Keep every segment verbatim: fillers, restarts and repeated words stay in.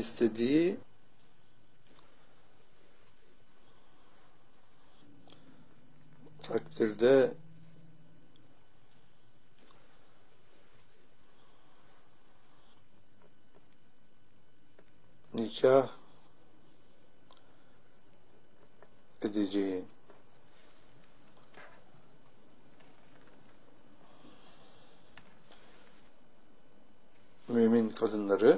istediği takdirde nikah edeceği mümin kadınları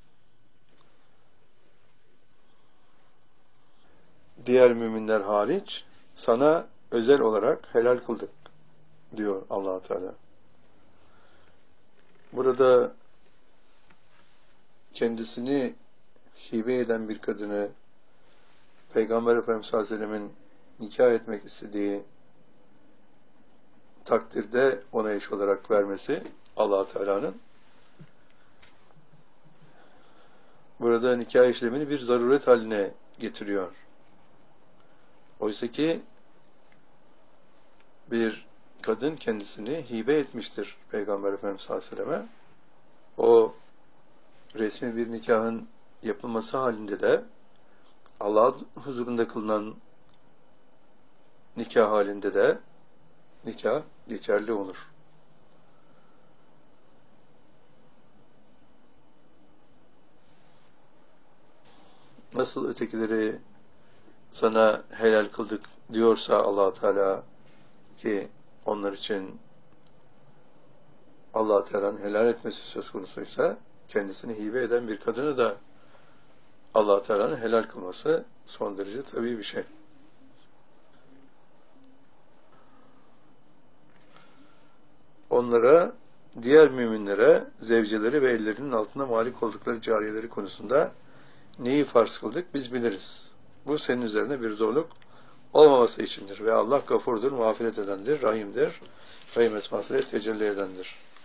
diğer müminler hariç sana özel olarak helal kıldık diyor Allah Teala. Burada kendisini hibe eden bir kadını Peygamber Efendimiz sallallahu aleyhi ve sellem'in nikah etmek istediği takdirde ona eş olarak vermesi Allah Teala'nın burada nikah işlemini bir zaruret haline getiriyor. Oysa ki bir kadın kendisini hibe etmiştir Peygamber Efendimiz sallallahu aleyhi ve selleme. O resmi bir nikahın yapılması halinde de Allah huzurunda kılınan nikah halinde de nikah geçerli olur. Nasıl ötekileri sana helal kıldık diyorsa Allah Teala ki onlar için Allah Teala'nın helal etmesi söz konusuysa kendisini hibe eden bir kadını da Allah Teala'nın helal kılması son derece tabii bir şey. Onlara, diğer müminlere, zevceleri ve ellerinin altında malik oldukları cariyeleri konusunda neyi farz kıldık biz biliriz. Bu senin üzerine bir zorluk olmaması içindir ve Allah gafurdur, mağfiret edendir, rahimdir, rahim esmasıyla tecelli edendir.